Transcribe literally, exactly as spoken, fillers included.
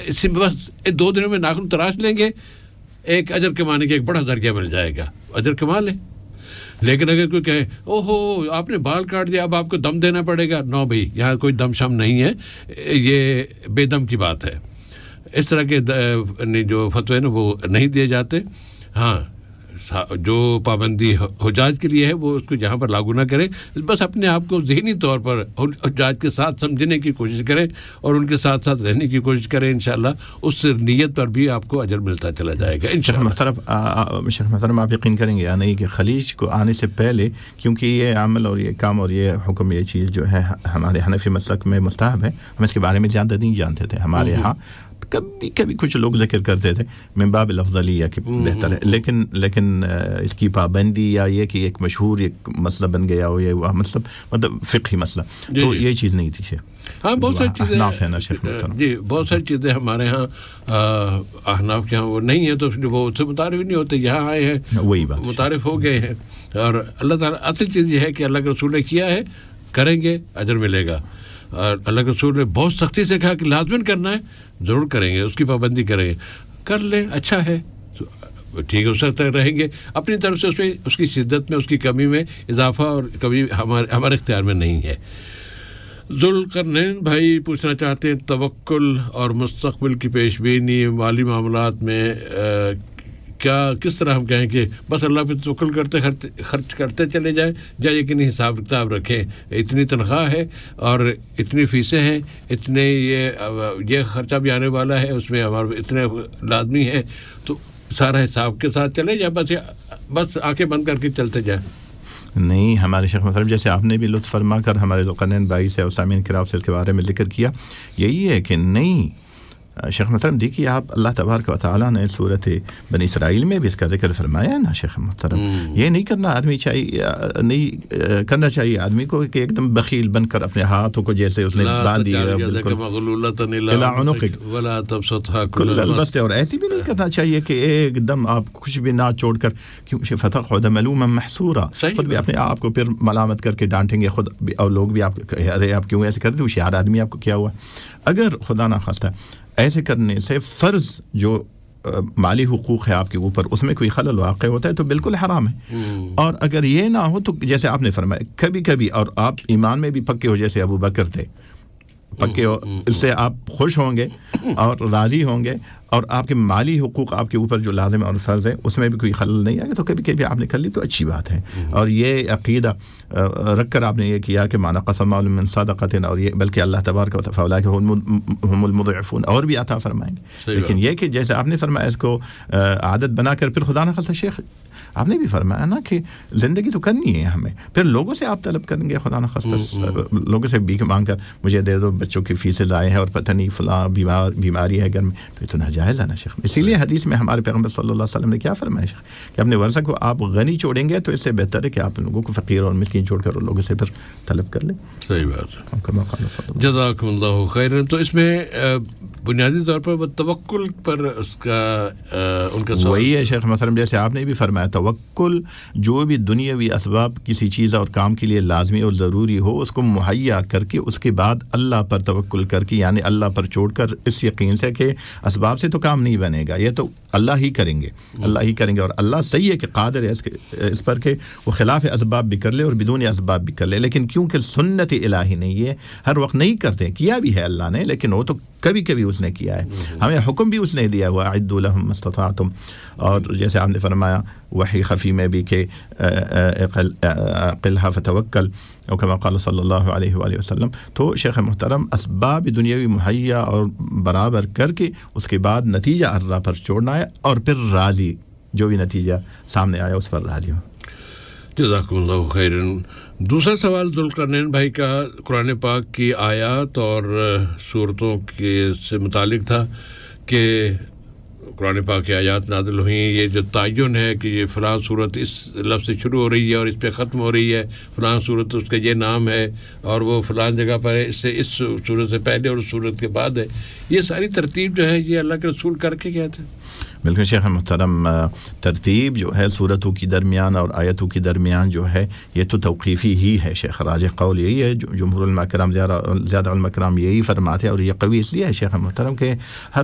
اس سے بس دو دنوں میں ناخن تراش لیں گے, ایک اجر کمانے کا ایک بڑا ذریعہ مل جائے گا, اجر کما لیں. لیکن اگر کوئی کہے او ہو آپ نے بال کاٹ دیا اب آپ کو دم دینا پڑے گا, نو بھائی یہاں کوئی دم شم نہیں ہے, یہ بے دم کی بات ہے. اس طرح کے جو فتوے نا وہ نہیں دیے جاتے. ہاں جو پابندی حجاج کے لیے ہے وہ اس کو یہاں پر لاگو نہ کریں, بس اپنے آپ کو ذہنی طور پر حجاج کے ساتھ سمجھنے کی کوشش کریں اور ان کے ساتھ ساتھ رہنے کی کوشش کریں. انشاءاللہ اس نیت پر بھی آپ کو اجر ملتا چلا جائے گا انشاءاللہ. محترم شیخ محترم آپ یقین کریں گے یا نہیں کہ خلیج کو آنے سے پہلے, کیونکہ یہ عمل اور یہ کام اور یہ حکم یہ چیز جو ہے ہمارے حنفی مسلک میں مستحب ہے, ہم اس کے بارے میں زیادہ نہیں جانتے تھے. ہمارے ہاں کبھی کبھی کچھ لوگ ذکر کرتے تھے من باب الافضلیہ کہ بہتر ہے, لیکن لیکن اس کی پابندی یا یہ کہ ایک مشہور ایک مسئلہ بن گیا ہو, یہ وہ مطلب مطلب فقہی مسئلہ, تو یہ چیز نہیں تھی شیخ. ہاں بہت ساری چیزیں احناف ہے نا شیخ محترم, جی بہت ساری چیزیں ہمارے ہاں احناف کے ہاں وہ نہیں ہیں تو وہ اس سے متعارف نہیں ہوتے, یہاں آئے ہیں وہی بات متعارف ہو گئے ہیں. اور اللہ تعالیٰ اصل چیز یہ ہے کہ اللہ کے رسول نے کیا ہے, کریں گے اجر ملے گا. اور اللہ کے رسول نے بہت سختی سے کہا کہ لازماً کرنا ہے, ضرور کریں گے, اس کی پابندی کریں گے, کر لیں اچھا ہے ٹھیک ہے, اس وقت تک رہیں گے. اپنی طرف سے اس میں اس کی شدت میں اس کی کمی میں اضافہ اور کبھی ہمارے ہمارے اختیار میں نہیں ہے. ذوالقرنین بھائی پوچھنا چاہتے ہیں توکل اور مستقبل کی پیش بینی مالی معاملات میں کیا کس طرح ہم کہیں کہ بس اللہ پہ توکل کرتے خرچ خرچ کرتے چلے جائیں, یا یہ کہ نہیں حساب کتاب رکھیں, اتنی تنخواہ ہے اور اتنی فیسیں ہیں, اتنے یہ یہ خرچہ بھی آنے والا ہے, اس میں ہمارے اتنے لازمی ہیں, تو سارا حساب کے ساتھ چلے جائیں, بس بس آنکھیں بند کر کے چلتے جائیں. نہیں, ہمارے شیخ محترم جیسے آپ نے بھی لطف فرما کر ہمارے ذوالقرنین بھائی سے اور سامعین کرام سے اس کے بارے میں ذکر کیا, یہی ہے کہ نہیں شیخ محترم دیکھیے آپ اللہ تبارک و تعالیٰ نے صورت بنی اسرائیل میں بھی اس کا ذکر فرمایا ہے نا شیخ محترم. یہ نہیں کرنا آدمی چاہیے نہیں کرنا چاہیے آدمی کو کہ ایک دم بخیل بن کر اپنے ہاتھوں کو جیسے اس نے باندھ دیا کل البست, اور ایسی بھی نہیں کرنا چاہیے کہ ایک دم آپ کچھ بھی نہ چھوڑ کر, کیونکہ فتح خود ملوما محصورا, خود بھی اپنے آپ کو پھر ملامت کر کے ڈانٹیں گے خود بھی, اور لوگ بھی آپ ارے آپ کیوں ایسے کرتے, ہوشیار آدمی آپ کو کیا ہوا. اگر خدا نہ خواستہ ایسے کرنے سے فرض جو مالی حقوق ہے آپ کے اوپر اس میں کوئی خلل واقع ہوتا ہے تو بالکل حرام ہے. اور اگر یہ نہ ہو تو جیسے آپ نے فرمایا کبھی کبھی, اور آپ ایمان میں بھی پکے ہو جیسے ابو بکر تھے, پکے ہو, اس سے آپ خوش ہوں گے اور راضی ہوں گے, اور آپ کے مالی حقوق آپ کے اوپر جو لازم اور فرض ہے اس میں بھی کوئی خلل نہیں آئے گا, تو کبھی کبھی آپ نے کر لی تو اچھی بات ہے. اور یہ عقیدہ رکھ کر آپ نے یہ کیا کہ مانا قسم من صدقۃ, اور یہ بلکہ اللہ تبارک و تعالی فاولئک هم المضعفون, اور بھی عطا فرمائیں گے. لیکن یہ کہ جیسے آپ نے فرمایا اس کو عادت بنا کر پھر خدا نہ خواستہ شیخ آپ نے بھی فرمایا نا کہ زندگی تو کرنی ہے ہمیں, پھر لوگوں سے آپ طلب کریں گے خدا نہ خواستہ لوگوں سے بھیک مانگ کر مجھے دے دو, بچوں کی فیسیں آئے ہیں اور پتہ نہیں فلاں بیمار بیماری ہے گھر میں, تو یہ تو ناجائز ہے نا شیخ. اسی لیے حدیث میں ہمارے پیغمبر صلی اللہ علیہ وسلم نے کیا فرمایا شیخ کہ اپنے ورثہ کو آپ غنی چھوڑیں گے تو اس سے بہتر ہے کہ آپ لوگوں کو فقیر اور مسکین چھوڑ کر لوگوں سے پھر طلب کر لیں. صحیح بات ہے, جزاکم اللہ خیرا. تو اس میں بنیادی طور پر توکل پر اس کا ان کا وہی ہے شیخ محترم جیسے آپ نے بھی فرمایا توکل جو بھی دنیاوی اسباب کسی چیز اور کام کے لیے لازمی اور ضروری ہو اس کو مہیا کر کے اس کے بعد اللہ پر توکل کر کے, یعنی اللہ پر چھوڑ کر اس یقین سے کہ اسباب سے تو کام نہیں بنے گا, یہ تو اللہ ہی کریں گے اللہ ہی کریں گے اور اللہ صحیح ہے کہ قادر ہے اس, کے اس پر کہ وہ خلاف اسباب بھی کر لے اور بدون اسباب بھی کر لے. لیکن کیونکہ سنت الہی نہیں ہے, ہر وقت نہیں کرتے, کیا بھی ہے اللہ نے لیکن وہ تو کبھی کبھی اس نے کیا ہے, ہمیں حکم بھی اس نے دیا ہوا اعدوا لهم ما استطعتم. اور جیسے آپ نے فرمایا وحی خفی میں بھی کہ عقلها فتوکل او کما قال صلی اللہ علیہ وآلہ وسلم. تو شیخ محترم اسباب دنیاوی مہیا اور برابر کر کے اس کے بعد نتیجہ اللہ پر چھوڑنا ہے اور پھر راضی, جو بھی نتیجہ سامنے آیا اس پر راضی ہو. جزاکم اللہ خیرن. دوسرا سوال ذوالقرنین بھائی کا قرآن پاک کی آیات اور صورتوں کے سے متعلق تھا کہ قرآن پاک کی آیات نازل ہوئی, یہ جو تعین ہے کہ یہ فلاں صورت اس لفظ سے شروع ہو رہی ہے اور اس پہ ختم ہو رہی ہے, فلاں صورت اس کا یہ نام ہے اور وہ فلاں جگہ پر ہے, اس سے اس صورت سے پہلے اور اس صورت کے بعد ہے, یہ ساری ترتیب جو ہے یہ اللہ کے رسول کر کے گئے تھے. بالکل شیخ محترم, ترتیب جو ہے صورتوں کی درمیان اور آیتوں کی درمیان جو ہے یہ تو توقیفی ہی ہے شیخ. راجح قول یہی ہے, جمہور علماء کرام زیادہ زیادہ علماء کرام یہی فرماتے ہیں, اور یہ قوی اس لیے ہے شیخ محترم کہ ہر